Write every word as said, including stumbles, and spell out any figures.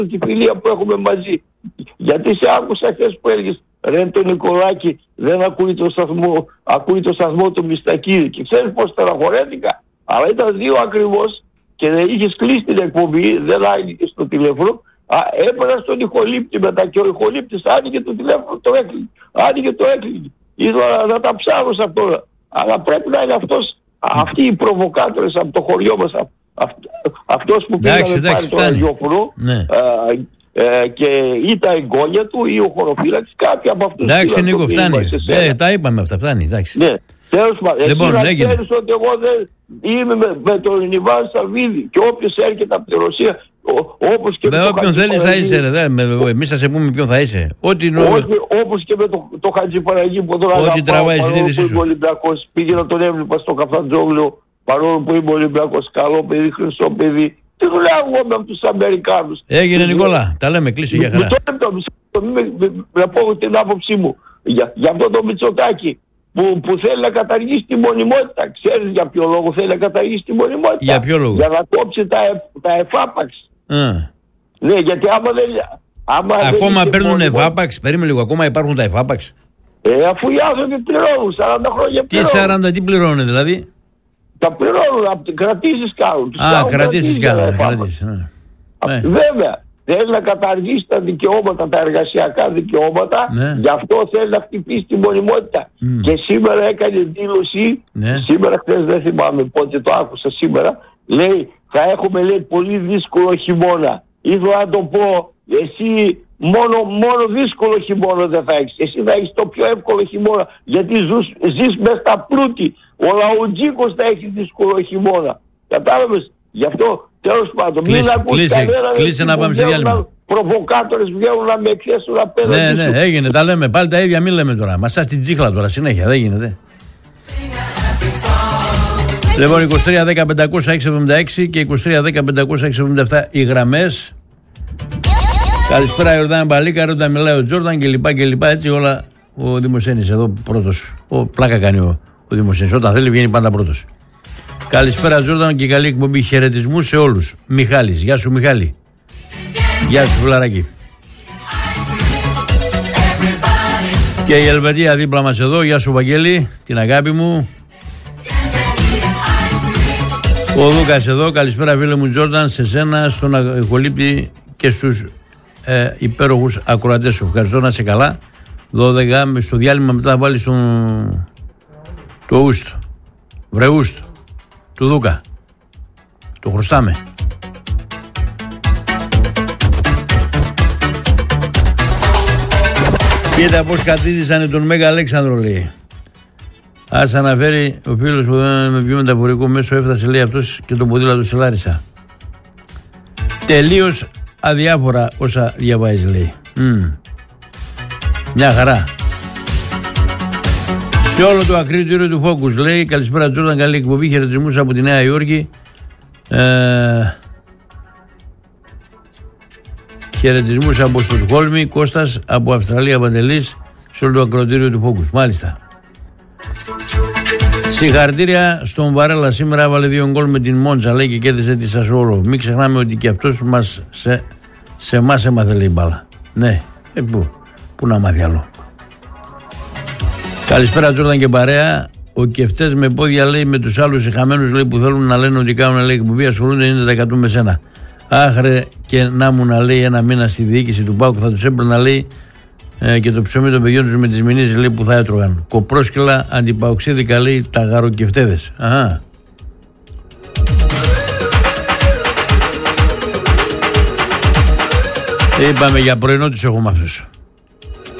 τη φιλία που έχουμε μαζί. Γιατί σε άκουσα χθες που έλεγες, ρε τον Νικολάκη δεν ακούει το σταθμό, ακούει το σταθμό του Μιστακίδη. Και ξέρεις πως στεναχωρέθηκα. Αλλά ήταν δύο ακριβώς και δεν είχες κλείσει την εκπομπή, δεν άνοιγε στο τηλέφωνο. Α, έπαιρνα στον ηχολήπτη μετά και ο ηχολήπτης άνοιγε το τηλέφωνο, το έκλεινε. Άνοιγε το έκλεινε. Ήθελα να τα ψάρω σε αυτό. Αλλά πρέπει να είναι αυτός, αυτοί οι προβοκάτορες από το χωριό μας, αυ, αυτός που πήγαμε πάλι το ραδιόφωνο, ναι. ε, και ή τα εγγόνια του ή ο χωροφύλακης, κάποιοι από αυτούς. Εντάξει Νίκο, φτάνει. Ε, τα είπαμε αυτά, φτάνει. Εντάξει. Ναι. Τέλος πάντων, λοιπόν, εσύ να ξέρεις ότι εγώ δεν είμαι με, με τον Ιβάν Σαββίδη και όποιος έρχεται από τη Ρωσία, Ό, όπως και με, με όποιον θέλεις θα είσαι, ρε, εμείς θα σε πούμε ποιον θα είσαι. Ό,τι όχι, όπως και με το, το Χατζηπαραγή που τον αγαπάω, τραβάει η συνείδησή σου. Ολυμπιακός, πήγαινα τον έβλεπα στο Καφταντζόγλιο, παρόλο που είμαι Ολυμπιακός, καλό παιδί, χρυσό παιδί. Τι δουλειά εγώ με τους Αμερικάνους. Έγινε Νικόλα, τα λέμε, κλείσει για χαρά. Να πω την άποψή μου για, για αυτό το Μητσοτάκη. Που, που θέλει να καταργήσει τη μονιμότητα. Ξέρεις για ποιο λόγο θέλει να καταργήσει τη μονιμότητα? Για ποιο λόγο? Για να κόψει τα, τα εφάπαξ. Mm. Ναι, γιατί άμα δεν... Άμα ακόμα δεν παίρνουν εφάπαξ, περίμενε λίγο, ακόμα υπάρχουν τα εφάπαξ. Ε, αφού οι άνθρωποι πληρώνουν, σαράντα χρόνια πληρώνουν. Τι σαράντα, τι πληρώνουν δηλαδή? Τα πληρώνουν, κρατήσεις κάνουν. Α, κρατήσεις κάνουν. Ναι. Βέβαια. Θέλει να καταργήσει τα δικαιώματα, τα εργασιακά δικαιώματα, ναι. Γι' αυτό θέλει να χτυπήσει τη μονιμότητα. Mm. Και σήμερα έκανε δήλωση, ναι. Σήμερα χθες δεν θυμάμαι πότε το άκουσα σήμερα, λέει θα έχουμε λέει πολύ δύσκολο χειμώνα. Ήθελα να το πω, εσύ μόνο, μόνο δύσκολο χειμώνα δεν θα έχεις. Εσύ θα έχεις το πιο εύκολο χειμώνα, γιατί ζους, ζεις μες στα πλούτη. Ο λαοτζίκος θα έχει δύσκολο χειμώνα. Κατάλαβες? Γι' αυτό τέλος πάντων, μην ακούς κανένα. Κλείσε να πάμε σε διάλειμμα. Προβοκάτορες βγαίνουν να με εκθέσουν απέναντι. Ναι, ναι, έγινε, τα λέμε. Πάλι τα ίδια, μην λέμε τώρα. Μας στην τσίχλα τώρα, συνέχεια, δεν γίνεται. Λοιπόν, είκοσι τρία δέκα πεντακόσια έξι εβδομήντα έξι και είκοσι τρία δέκα πεντακόσια έξι εβδομήντα επτά οι γραμμές. Καλησπέρα, Ιορδάνη Μπαλίκαρο, όταν μιλάει ο Τζόρνταν και λοιπά και λοιπά. Έτσι όλα ο Δημοσένης εδώ πρώτος. Ο, πλάκα κάνει ο, ο Δημοσένης. Όταν θέλει βγαίνει πάντα πρώτος. Καλησπέρα Τζόρνταν και καλή εκπομπή, χαιρετισμούς σε όλους. Μιχάλης, γεια σου Μιχάλη. Γεια σου Φουλαράκη. Και η Ελβετία δίπλα μας εδώ, γεια σου Βαγγέλη, την αγάπη μου. Ο Δούκας εδώ, καλησπέρα φίλε μου Τζόρνταν, σε σένα, στον ηχολήπτη και στους ε, υπέροχους ακροατές σου. Ευχαριστώ, να είσαι καλά. δώδεκα στο διάλειμμα μετά θα βάλεις τον το Ούστο, Βρεούστο του Δούκα. Το χρωστάμε. Κοίτα πως κατήδησανε τον Μέγα Αλέξανδρο, λέει. Ας αναφέρει ο φίλος που με πιο μεταφορικό μέσο έφτασε, λέει, αυτός και το ποδήλατο σε Λάρισα. Τελείως αδιάφορα όσα διαβάζει, λέει. Mm. Μια χαρά. Σε όλο το ακρίτηριο του Focus, λέει. Καλησπέρα Τζόρνταν, καλή εκπομπή, χαιρετισμούς από τη Νέα Υόρκη. Ε... Χαιρετισμούς από Στοκχόλμη, Κώστας από Αυστραλία, Παντελής, σε όλο το ακροτήριο του Focus. Μάλιστα. Συγχαρητήρια στον Βαρέλα, σήμερα έβαλε δύο γκολ με την Μόντζα, λέει, και κέρδισε τη Σασουόλο. Μην ξεχνάμε ότι και αυτός μας σε, σε εμάς έμαθε, λέει, μπάλα. Ναι, ε, πού, πού να μάθει άλλο. Καλησπέρα Τζόρνταν και παρέα. Ο κεφτές με πόδια, λέει, με τους άλλους εχαμένους, λέει, που θέλουν να λένε ότι κάνουν, λέει, εκπομπή, ασχολούνται ενενήντα τοις εκατό με σένα. Άχρε και να ήμουν, να λέει, ένα μήνα στη διοίκηση του ΠΑΟΚ, θα τους έπαιρνα, λέει, ε, και το ψωμί των παιδιών τους με τις μηνύσεις, λέει, που θα έτρωγαν. Κοπρόσκυλα αντιπαοξίδικα, λέει, τα γαροκεφτέδες. Αχα. Είπαμε για πρωινό τους έχουμε αυτούς.